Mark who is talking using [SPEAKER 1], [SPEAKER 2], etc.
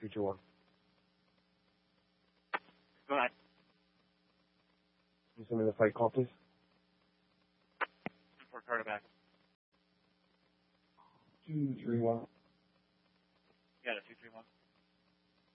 [SPEAKER 1] 221.
[SPEAKER 2] Go ahead.
[SPEAKER 1] Can you send me the fight call, please?
[SPEAKER 2] For quarterback.
[SPEAKER 1] 231.
[SPEAKER 2] You got it, 231.